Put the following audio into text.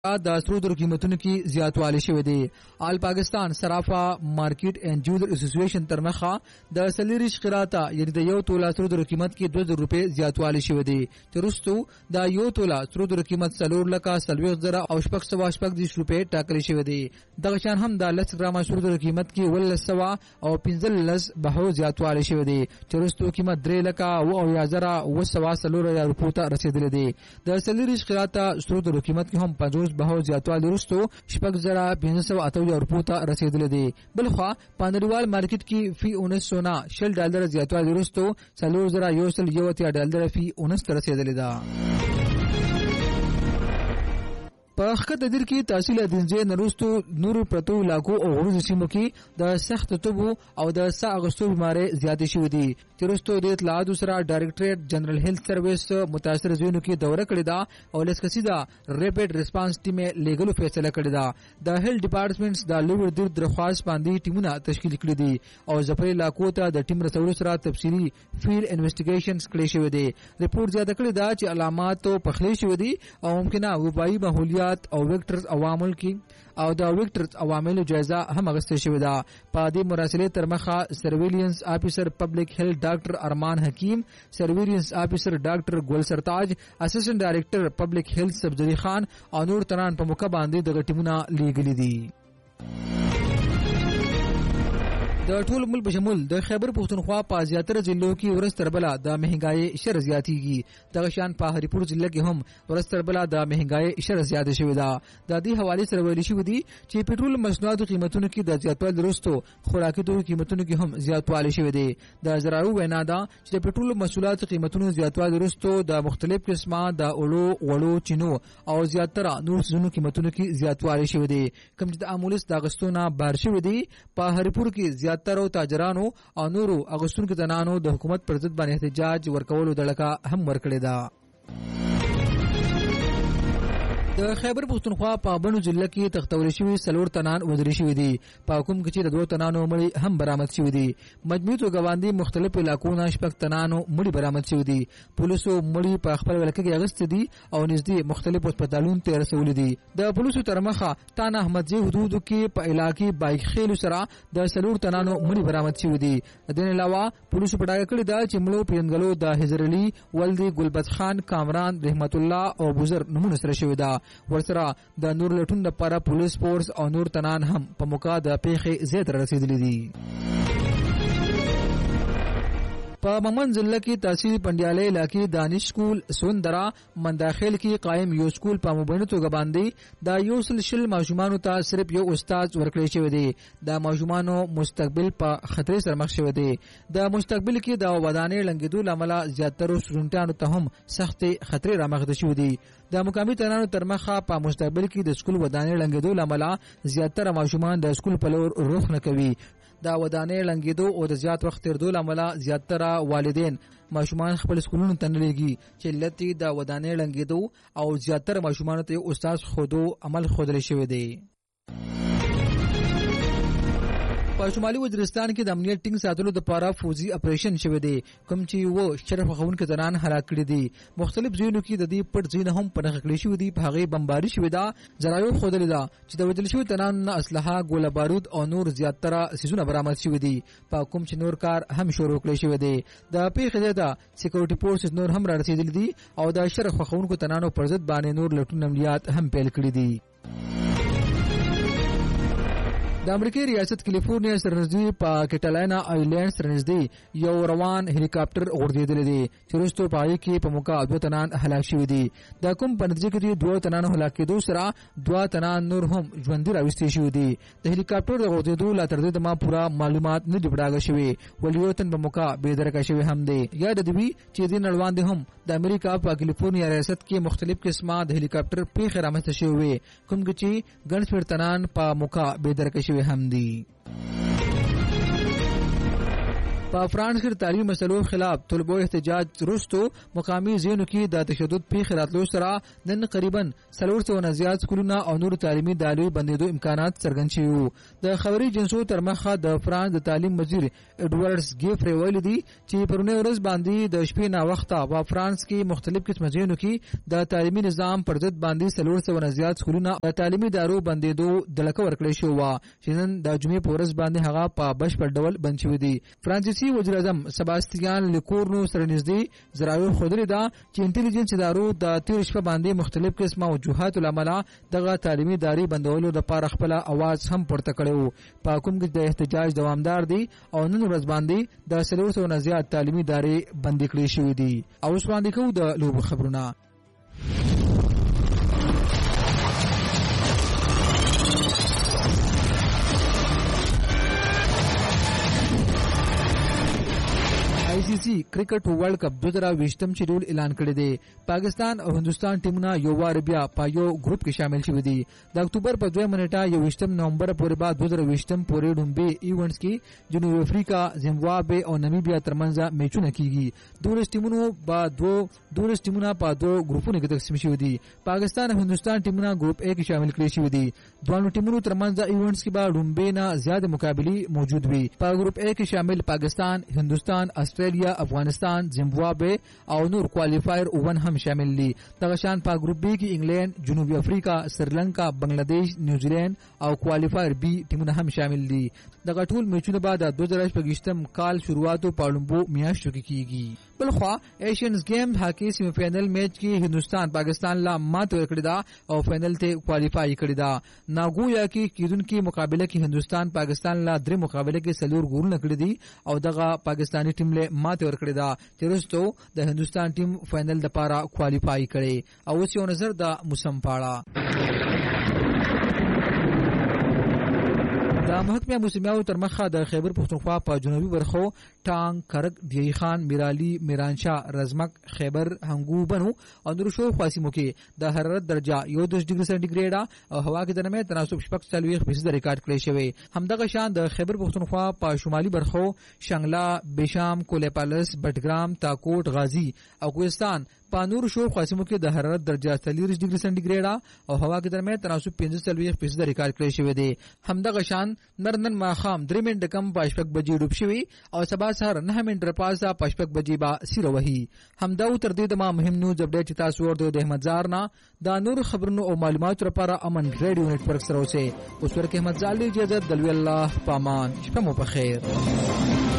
د سرو زرو قیمتونو کې زیاتوالی شوی دی. آل پاکستان صرافه مارکیټ اینڈ جویلر اسوسییشن تر مخه د سلیریش قراته یعنی د یو توله سرو زرو قیمت کې 2000 روپے زیاتوالی شوی دی. ترستو د یو توله سرو زرو قیمت 4,40,000 او 640 روپے ټاکل شوی دی. دغه شان هم د 10 ګرام سرو زرو قیمت کې 1,100 او 15 بهو زیاتوالی شوی دی. ترستو قیمت 3,10,000 روپے ته رسیدلی دی. د سلیریش قراته سرو زرو قیمت کې هم 50 بهو زیاتوالی وروسته 6,580 روپو ته رسیدلی دی. بلخوا په نړیوال مارکیټ کې فی اونس سونا $10 زیاتوالی وروسته $4,180 فی اونس ته رسیدلی ده. په خط دیر کې تحصیل دنځې نروستو نور پرتو علاقو او غروز سیمو کې د سخت تبو او د سا اغستو بیماری زیاتې شوې دي. ترستو د اطلاعاتو سره ډایرکټریټ جنرال هیلث سرویس متاثر ځایونو کې دوره کړې ده او لسکسیدا ریپډ ریسپانس ټیم لیګلو فیصله کړې ده. د هیلث ډپارټمنټس د لوړ دیر درخواست باندې ټیمونه تشکیل کړي دي او ځپلې علاقو ته د ټیم رسولو سره تفصیلي فیلډ انویسټیګیشنز کړي شوې دي. ریپورت زیاته کړې ده چې علامات پخلی شوې دي او ممکنه وبایي ماحولیات او ویکټرز عوامل کې او د ویکټرز عواملو جایزه هم اخیستل شوې ده. په دې مراسلې تر مخه سرویلینس افیسر پبلک هیلث ډاکټر ارمان حکیم، سرویلینس افیسر ډاکټر ګل سرتاج، اسسټنټ ډایریکټر پبلک هیلث سبزری خان او نور تران په موقع باندې د ټیمونه لیږلي دي. د ټول ملک په شمول د خیبر پښتونخوا په زیاتره ضلعو کې ورځ تر بله د مهنګای شر زیاتیږي. دغه شان په هریپور ضلع کې هم ورځ تر بله د مهنګای شر زیاته شوې ده. د دې حوالې سره ویلي شوي دي چې پټرول مصنوعاتو قیمتونو کې د زیاتوالي وروسته خوراکي توکو قیمتونو کې هم زیاتوالی شوی دی. د زراعو وینا ده چې د پټرول محصولاتو قیمتونو زیاتوالی وروسته د مختلف قسمه د اولو غوړو چینو او زیاتره نور څیزونو قیمتونو کې زیاتوالی شوی دی. کوم چې د امولس د اغستونه بهر شوی دی په هریپور کې زیاتره تاجرانو او نورو اغستونکو زنانو د حکومت پر ضد باندې احتجاج ورکولو دړکه هم ورکړې ده. د خیبر پښتونخوا په بنو ضلع کې تختوري شوي 4 تنان وزري شوي دي. په کوم کې چې د 2 تنانو مړي هم برآمد شوي دي. مجموعي توګه باندې مختلف علاقو نه 6 تنانو مړي برآمد شوي دي. پولیسو مړي په خپل ولکه کې اغست دي او نږدې مختلف هسپتالونو ته رسولي دي. د پولیسو تر مخه تان احمدزي حدودو کې په علاقې بایک خېلو سره د 4 تنانو مړي برآمد شوي دي. د دې علاوه پولیسو پټاګه کړی دا چې مړو پیرنګلو د حضر علي ولدي ګلبد خان کامران رحمت الله او بزر نمونه سره شوي ده. ورسره د نور لټون لپاره پولیس فورس او نور تنان هم په موقع د پیښې ځای ته رسیدلي دي. په ممن ضلع کې تحصیل پنډیاله علاقې دانش سکول سوندرا منداخیل کې قائم یو سکول په مبینه توګه باندې د یو سلسله ماشومانو ته صرف یو استاد ورکړی شوی دی. د ماشومانو مستقبل په خطر سره مخ شوی دی. د مستقبل کې د ودانۍ لنګېدو لامل زیاتره سټوډنټانو ته هم سخت خطر رامخته شوی دی. د مقامي تنانو تر مخه په مستقبل کې د سکول ودانۍ لنګېدو لامل زیاتره ماشومان د سکول په لور رخ نه کوي. د ودانۍ لنګېدو او د زیات وخت تیرېدو لامل زیاتره والدین ماشومان خپل سکولونو ته نه لېږي چې علت یې د ودانۍ لنګېدو او زیاتره ماشومانو ته استاد خودو عمل ښودلی شوی دی. په شمالي وزیرستان کې د امنیت ټینګ ساتلو لپاره فوزي اپریشن شوی دی کوم چې و شرف خوونکو زنان هلاک کړي دي. مختلف ځایونو کې د دې پټ ځایونه هم په نښه کړي شوي دي. په هغې بمباري شوې ده. ذرایعو ښودلې ده چې د وژل شوي تنانو نه اسلحه ګوله بارود او نور زیاتره څیزونه برآمد شوي دي. په کوم چې نور کار هم شروع کړی شوی دی. د پیښې ځای ته سکیورټي فورسز نور هم رارسېدلي دي او د شرف خوونکو تنانو پر ضد باندې نور لټون عملیات هم پیل کړي دي. د امریکای ریاست کالیفورنیا سره نږدې په کټالانا آیلینډ سره نږدې یو روان هلیکاپټر غورځېدلی دی چې وروسته په هغې کې په موقع 2 تنان هلاک شوي دي. د کوم په نتیجه کې 2 تنانو هلاک کېدو سره 2 تنان نور هم ژوندي راویستې شوي دي. د هلیکاپټر د غورځېدو لا تر دې دمه پوره معلومات نه دي پړاګه شوي ولې یو تن په موقع بېدرکه شوی هم دی. یاد دې وي چې دې نړوان هم د امریکا په کالیفورنیا ریاست کې مختلف قسمه د هلیکاپټر پیښې رامنځته شوې وې کوم چې ګڼ شمېر تنان په موقع بېدرکه شوي هم دي. په فرانس کې تعلیمي مسلو خلاف طلبو احتجاج وروسته مقامي ځایونو کې د تشدد پیښې راتلو سره نن قریبا 400 نه زیات سکولونه او نور تعلیمي ادارې بندېدو امکانات څرګند شوي. د خبري جنسو تر مخه د فرانس د تعلیم وزیر اډوارډز ګیفري ویلي دي چې پرونه ورځ باندې د شپې نه وخته په فرانس کې مختلف قسم ځایونو کې د تعلیمي نظام پر ضد باندې 400 نه زیات سکولونه د تعلیمي ادارو بندېدو د لکه ورکړې شو و چې نن د جمعې په ورځ باندې هغه په بشپړ ډول بند شوی دی. فرانسیسي وزیر اعظم سباستیان لیکورنو سره نږدې ذرایعو ښودلې ده چې انټيليجنس ادارو د تیر شپه باندې مختلف قسمه وجوهات العمله دغه تعلیمي ادارې بندولو لپاره خپل اواز هم پورته کړو. په کوم کې د احتجاج دوامدار دی او نن ورځ باندې د 400 نه زیات تعلیمي ادارې بندي کړې شوې دي. او اوس باندې کوو د لوبو خبرونه. ICC کرکټ ورلد کپ 2020 شیډول اعلان کړی دی. پاکستان او هندستان ټیمونه یو وار بیا په یو ګروپ کې شامل شوي دي. د اکتوبر په 2 نیټه 21 نومبر پورې بعد 2020 پورې ډومبي ایونټس کې جنوبي افریقا، زیمبابوے او نامیبیا ترمنځ میچونه کیږي. 12 ټیمونه په دوه ګروپونو کې تقسیم شوي دي. پاکستان او هندستان ټیمونه ګروپ A کې شامل کړي شوي دي. دوه ټیمونو ترمنځ ایونټس کې به ډومبي نه زیات مقابلې موجود وي. په ګروپ A کې شامل پاکستان، هندستان، استرالیا، افغانستان، زیمبابوے او نور کوالیفایر 1 هم شامل دي. دغه شان په ګروپ B کې انګلند، جنوبي افریقا، سریلانکا، بنگلاديش، نیوزیلند او کوالیفایر B ټیمونه هم شامل دي. دغه ټول میچونه بعد د 2025 کال شروعاتو په لومبو میاشتو کې کیږي. بلخوا ایشینز گیم هاکی سیمی فائنل میچ کې هندستان پاکستان لا مات ورکړی دا او فائنل ته کوالیفای کړی دا. ناګویا کې کیدونکو مقابله کې هندستان پاکستان لا درې مقابله کې سلور ګولونه کړی دي او دغه پاکستانی ټیم له مات ورکړی دا. ترڅو د هندستان ټیم فائنل د لپاره کوالیفای کړي. او اوس یو نظر د موسم پاړه. د محکمه موسمیاو تر مخه د خیبر پختونخوا په جنوبي برخو ټانګ، کرک، دیای خان، میرالی، میرانشاه، رزمک، خیبر، هنګو، بنو او نور شو خاصمو کې د حرارت درجه 10 ډیګري سنټیګریډ او هوا کې د نرمۍ تناسب 40% ریکارډ کړی شوی. همدغه شان د خیبر پختونخوا په شمالي برخو شنګلا، بشام، کولیپالس، بټګرام، تاکوټ، غازی او کوهستان په نور شو خاصمو کې د حرارت درجه 40 ډیګري سنټیګریډ او هوا کې د نرمۍ تناسب 45% ریکارډ کړی شوی دی. همدغه شان نن ماخام 3 منټه کم په 8 بجې ډوب شوی او سبا سهار 9 منټه پاسه په 8 بجې با سیره وهي. همدا تر دې د ما مهم نیوز اپډیټ چې تاسو ورته د احمد زار نه دا نور خبرونو او معلوماتو لپاره امن ریډیو نتورک سره اوسه. اوس ورکه احمد زال اجازه دلوي الله پامان. شپه مو په خیر.